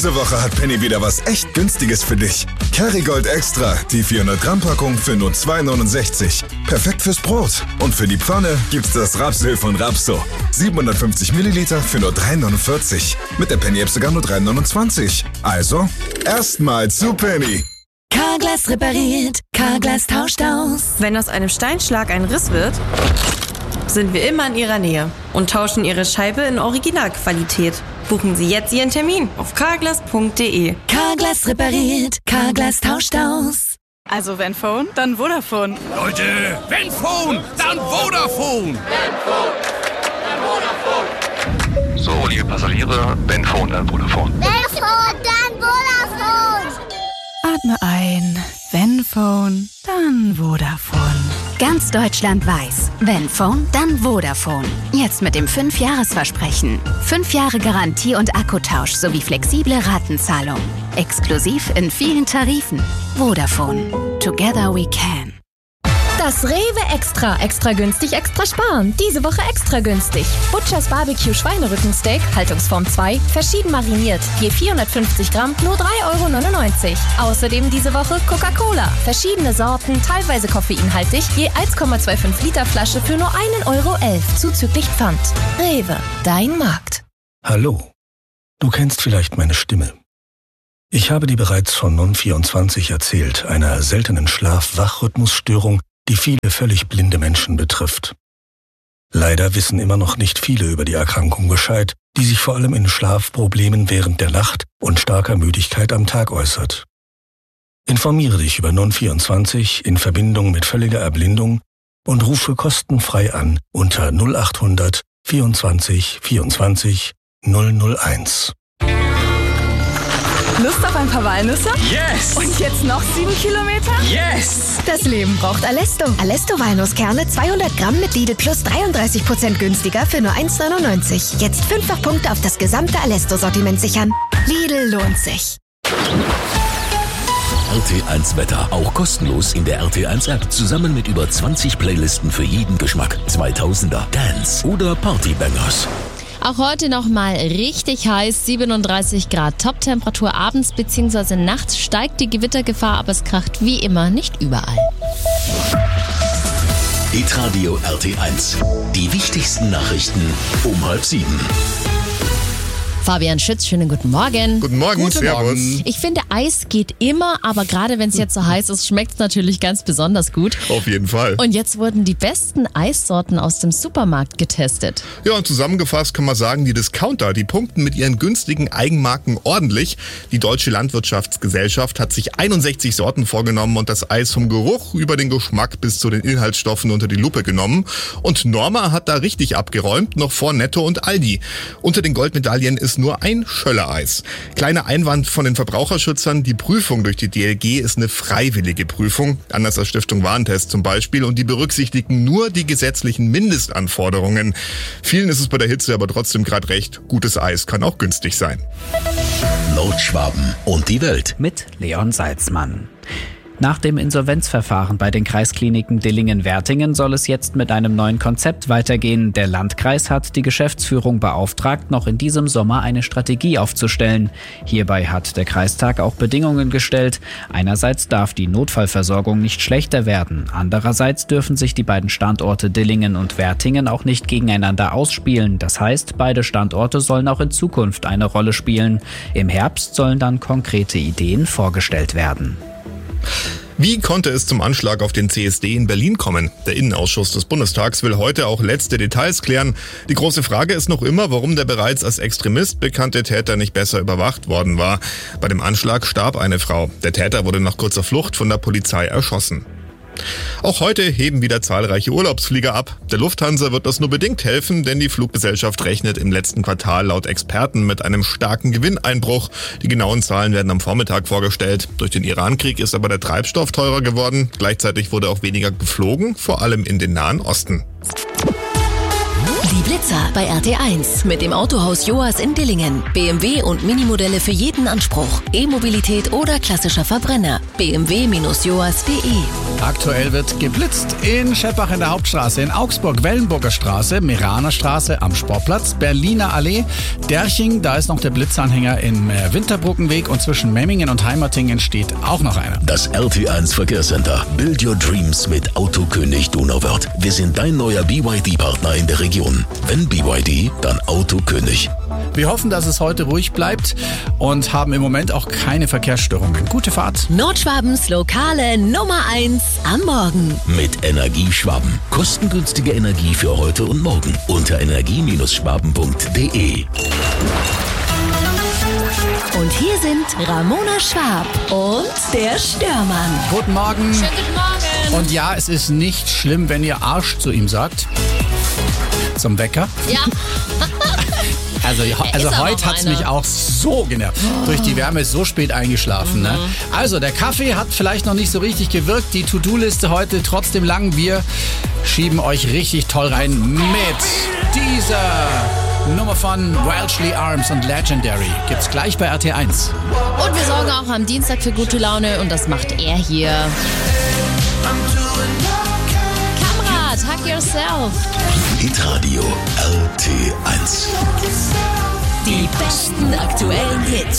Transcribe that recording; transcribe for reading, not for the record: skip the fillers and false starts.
Diese Woche hat Penny wieder was echt Günstiges für dich. Kerrygold Extra, die 400-Gramm-Packung für nur 2,69. Perfekt fürs Brot. Und für die Pfanne gibt's das Rapsöl von Rapso. 750 Milliliter für nur 3,49. Mit der Penny-App sogar nur 3,29. Also, erstmal zu Penny. Carglass repariert, Carglass tauscht aus. Wenn aus einem Steinschlag ein Riss wird, sind wir immer in Ihrer Nähe und tauschen Ihre Scheibe in Originalqualität. Buchen Sie jetzt Ihren Termin auf carglass.de. Carglass repariert, Carglass tauscht aus. Also wenn Phone, dann Vodafone. Leute, wenn Phone, dann Vodafone. So, liebe Passagiere, wenn Phone, dann Vodafone. Wenn Phone, dann Vodafone. Atme ein. Wenn Phone, dann Vodafone. Ganz Deutschland weiß, wenn Phone, dann Vodafone. Jetzt mit dem 5-Jahres-Versprechen. 5 Jahre Garantie und Akkutausch sowie flexible Ratenzahlung. Exklusiv in vielen Tarifen. Vodafone. Together we can. Das Rewe Extra günstig, extra sparen. Diese Woche extra günstig. Butchers Barbecue Schweinerückensteak, Haltungsform 2, verschieden mariniert. Je 450 Gramm, nur 3,99 €. Außerdem diese Woche Coca-Cola. Verschiedene Sorten, teilweise koffeinhaltig, je 1,25 Liter Flasche für nur 1,11 € zuzüglich Pfand. Rewe, dein Markt. Hallo, du kennst vielleicht meine Stimme. Ich habe dir bereits von Non24 erzählt, einer seltenen Schlaf-Wach-Rhythmusstörung, die viele völlig blinde Menschen betrifft. Leider wissen immer noch nicht viele über die Erkrankung Bescheid, die sich vor allem in Schlafproblemen während der Nacht und starker Müdigkeit am Tag äußert. Informiere dich über Non24 in Verbindung mit völliger Erblindung und rufe kostenfrei an unter 0800 24 24 001. Lust auf ein paar Walnüsse? Yes! Und jetzt noch 7 Kilometer? Yes! Das Leben braucht Alesto. Alesto Walnusskerne 200 Gramm mit Lidl Plus 33% günstiger für nur 1,99 €. Jetzt 5-fach Punkte auf das gesamte Alesto-Sortiment sichern. Lidl lohnt sich. RT1 Wetter, auch kostenlos in der RT1-App. Zusammen mit über 20 Playlisten für jeden Geschmack. 2000er, Dance oder Partybangers. Auch heute nochmal richtig heiß, 37 Grad. Top-Temperatur abends bzw. nachts steigt die Gewittergefahr, aber es kracht wie immer nicht überall. Hitradio RT1. Die wichtigsten Nachrichten um 6:30. Fabian Schütz, schönen guten Morgen. Guten Morgen, servus. Ich finde, Eis geht immer, aber gerade wenn es jetzt so heiß ist, schmeckt es natürlich ganz besonders gut. Auf jeden Fall. Und jetzt wurden die besten Eissorten aus dem Supermarkt getestet. Ja, und zusammengefasst kann man sagen, die Discounter, die punkten mit ihren günstigen Eigenmarken ordentlich. Die Deutsche Landwirtschaftsgesellschaft hat sich 61 Sorten vorgenommen und das Eis vom Geruch über den Geschmack bis zu den Inhaltsstoffen unter die Lupe genommen. Und Norma hat da richtig abgeräumt, noch vor Netto und Aldi. Unter den Goldmedaillen ist nur ein Schöller-Eis. Kleiner Einwand von den Verbraucherschützern, die Prüfung durch die DLG ist eine freiwillige Prüfung, anders als Stiftung Warentest zum Beispiel, und die berücksichtigen nur die gesetzlichen Mindestanforderungen. Vielen ist es bei der Hitze aber trotzdem gerade recht, gutes Eis kann auch günstig sein. Nordschwaben und die Welt mit Leon Salzmann. Nach dem Insolvenzverfahren bei den Kreiskliniken Dillingen-Wertingen soll es jetzt mit einem neuen Konzept weitergehen. Der Landkreis hat die Geschäftsführung beauftragt, noch in diesem Sommer eine Strategie aufzustellen. Hierbei hat der Kreistag auch Bedingungen gestellt. Einerseits darf die Notfallversorgung nicht schlechter werden. Andererseits dürfen sich die beiden Standorte Dillingen und Wertingen auch nicht gegeneinander ausspielen. Das heißt, beide Standorte sollen auch in Zukunft eine Rolle spielen. Im Herbst sollen dann konkrete Ideen vorgestellt werden. Wie konnte es zum Anschlag auf den CSD in Berlin kommen? Der Innenausschuss des Bundestags will heute auch letzte Details klären. Die große Frage ist noch immer, warum der bereits als Extremist bekannte Täter nicht besser überwacht worden war. Bei dem Anschlag starb eine Frau. Der Täter wurde nach kurzer Flucht von der Polizei erschossen. Auch heute heben wieder zahlreiche Urlaubsflieger ab. Der Lufthansa wird das nur bedingt helfen, denn die Fluggesellschaft rechnet im letzten Quartal laut Experten mit einem starken Gewinneinbruch. Die genauen Zahlen werden am Vormittag vorgestellt. Durch den Irankrieg ist aber der Treibstoff teurer geworden. Gleichzeitig wurde auch weniger geflogen, vor allem in den Nahen Osten. Die Blitzer bei RT1 mit dem Autohaus Joas in Dillingen. BMW und Minimodelle für jeden Anspruch. E-Mobilität oder klassischer Verbrenner. bmw-joas.de. Aktuell wird geblitzt in Scheppach in der Hauptstraße, in Augsburg, Wellenburger Straße, Meraner Straße am Sportplatz, Berliner Allee, Derching, da ist noch der Blitzanhänger im Winterbrückenweg und zwischen Memmingen und Heimatingen steht auch noch einer. Das RT1 Verkehrscenter. Build your dreams mit Autokönig Donauwörth. Wir sind dein neuer BYD-Partner in der Region. Wenn BYD, dann Autokönig. Wir hoffen, dass es heute ruhig bleibt und haben im Moment auch keine Verkehrsstörungen. Gute Fahrt. Nordschwabens lokale Nummer 1 am Morgen. Mit Energieschwaben. Kostengünstige Energie für heute und morgen. Unter energie-schwaben.de. Und hier sind Ramona Schwab und der Störmann. Guten Morgen. Schönen guten Morgen. Und ja, es ist nicht schlimm, wenn ihr Arsch zu ihm sagt. Zum Wecker. Ja. Also heute hat es mich auch so genervt. Durch die Wärme ist so spät eingeschlafen. Ne? Also der Kaffee hat vielleicht noch nicht so richtig gewirkt. Die To-Do-Liste heute trotzdem lang. Wir schieben euch richtig toll rein mit dieser Nummer von Welshly Arms und Legendary. Gibt's gleich bei RT1. Und wir sorgen auch am Dienstag für gute Laune und das macht er hier. Kamerad, Hug Yourself. Hitradio RT1. Die besten aktuellen Hits.